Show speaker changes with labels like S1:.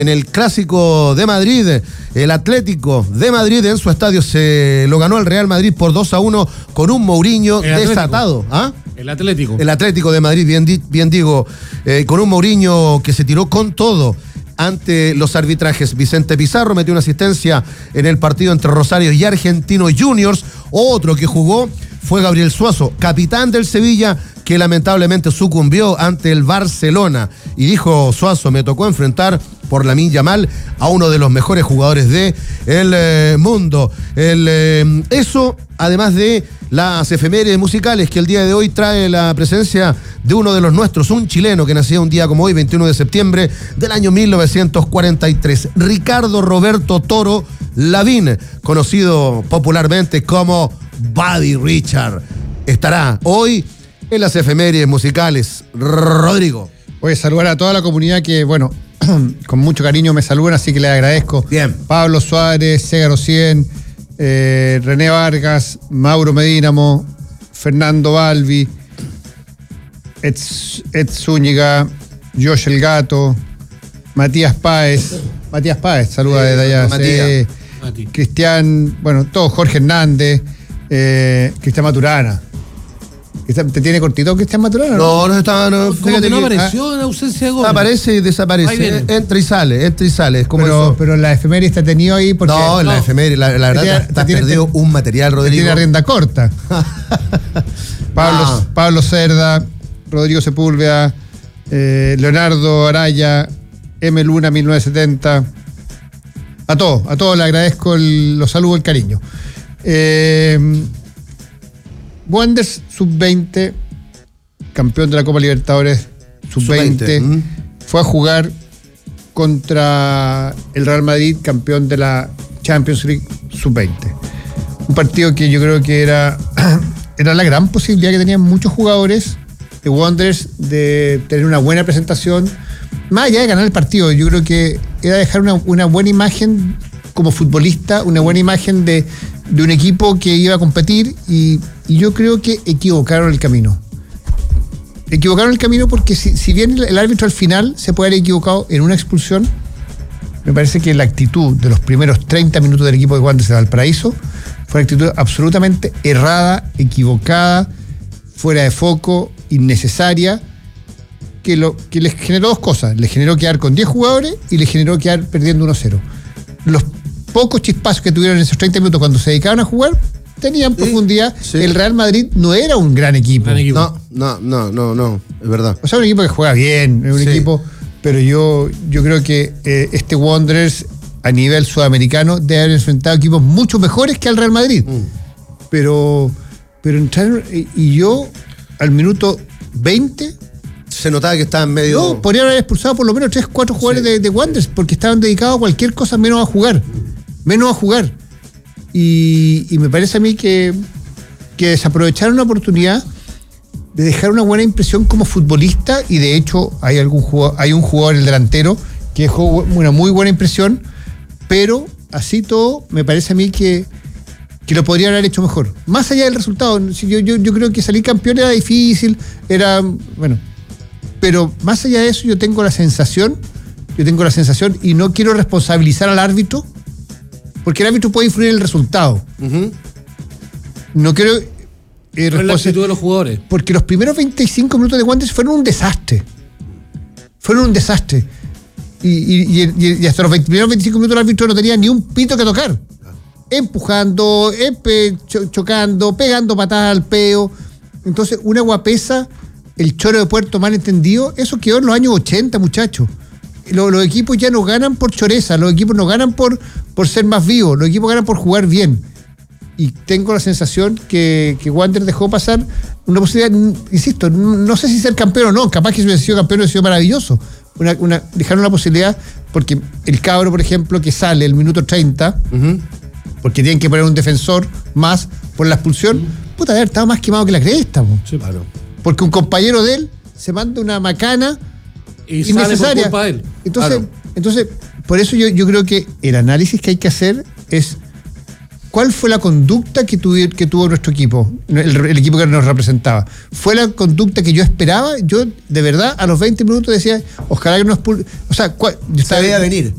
S1: En el Clásico de Madrid, el Atlético de Madrid en su estadio se lo ganó al Real Madrid por 2-1 con un Mourinho desatado. ¿Ah?
S2: El Atlético.
S1: El Atlético de Madrid, bien digo, con un Mourinho que se tiró con todo ante los arbitrajes. Vicente Pizarro metió una asistencia en el partido entre Rosario y Argentinos Juniors. Otro que jugó fue Gabriel Suazo, capitán del Sevilla, que lamentablemente sucumbió ante el Barcelona. Y dijo Suazo: me tocó enfrentar por Lamine Yamal a uno de los mejores jugadores del mundo. Eso, además de las efemérides musicales que el día de hoy trae la presencia de uno de los nuestros, un chileno que nació un día como hoy, 21 de septiembre del año 1943, Ricardo Roberto Toro Lavín, conocido popularmente como Buddy Richard. Estará hoy en las efemérides musicales. Rodrigo.
S3: Voy a saludar a toda la comunidad que, bueno, con mucho cariño me saludan, así que les agradezco.
S1: Bien.
S3: Pablo Suárez, Ségaro 100, René Vargas, Mauro Medínamo, Fernando Balbi, Ed Zúñiga, Josh El Gato, Matías Páez, saluda desde allá.
S1: Matías.
S3: Cristian, bueno, todo, Jorge Hernández, Cristian Maturana. ¿Te tiene cortito Cristian Maturana?
S1: No está.
S2: Como que no apareció en ausencia de gol.
S1: Aparece y desaparece. Entra y sale. Es como
S3: pero la efeméride está tenido ahí porque.
S1: No, en la efeméride, la verdad, te has perdido un material, Rodrigo.
S3: Tiene rienda corta. Pablo Cerda, Rodrigo Sepúlveda, Leonardo Araya, M. Luna 1970. A todos le agradezco los saludos, el cariño. Wanderers sub-20, campeón de la Copa Libertadores sub-20, fue a jugar contra el Real Madrid, campeón de la Champions League sub-20. Un partido que yo creo que era la gran posibilidad que tenían muchos jugadores de Wanderers de tener una buena presentación, más allá de ganar el partido. Yo creo que era dejar una buena imagen como futbolista, una buena imagen de un equipo que iba a competir, y yo creo que equivocaron el camino. Equivocaron el camino porque si bien el árbitro al final se puede haber equivocado en una expulsión, me parece que la actitud de los primeros 30 minutos del equipo de Wanderers de Valparaíso fue una actitud absolutamente errada, equivocada, fuera de foco, innecesaria, que les generó dos cosas. Les generó quedar con 10 jugadores y les generó quedar perdiendo 1-0. Los pocos chispazos que tuvieron en esos 30 minutos cuando se dedicaban a jugar tenían profundidad. Sí. El Real Madrid no era un gran equipo.
S1: No, es verdad.
S3: O sea, un equipo que juega bien, es un equipo, pero yo creo que este Wanderers a nivel sudamericano debe haber enfrentado equipos mucho mejores que al Real Madrid. Pero entraron, y yo al minuto 20
S1: se notaba que estaban medio.
S3: No, podrían haber expulsado por lo menos 3-4 jugadores de Wanderers, porque estaban dedicados a cualquier cosa menos a jugar. Y me parece a mí que desaprovecharon una oportunidad de dejar una buena impresión como futbolista, y de hecho hay un jugador, el delantero, que dejó una muy buena impresión, pero así todo me parece a mí que lo podrían haber hecho mejor. Más allá del resultado, yo creo que salir campeón era difícil, pero más allá de eso yo tengo la sensación, y no quiero responsabilizar al árbitro, porque el árbitro puede influir en el resultado. No quiero
S2: la actitud de los jugadores.
S3: Porque los primeros 25 minutos de Wanderers fueron un desastre. Y hasta los primeros 25 minutos el árbitro no tenía ni un pito que tocar. Empujando, chocando, pegando patadas al peo. Entonces, una guapesa, el choro de Puerto mal entendido, eso quedó en los años 80, muchachos. Los equipos ya no ganan por choreza, los equipos no ganan por ser más vivos, los equipos ganan por jugar bien. Y tengo la sensación que Wanderers dejó pasar una posibilidad, insisto, no sé si ser campeón o no, capaz que si hubiese sido campeón hubiese sido maravilloso. Dejaron una posibilidad, porque el cabro, por ejemplo, que sale el minuto 30, porque tienen que poner un defensor más por la expulsión, puta, haber estado más quemado que la cresta.
S1: Sí, claro.
S3: Porque un compañero de él se manda una macana
S2: y
S3: innecesaria.
S2: sale por culpa de él.
S3: Entonces, por eso yo creo que el análisis que hay que hacer es ¿cuál fue la conducta que tuvo nuestro equipo, el equipo que nos representaba? ¿Fue la conducta que yo esperaba? Yo, de verdad, a los 20 minutos decía, ojalá que nos... O sea,
S1: se veía venir.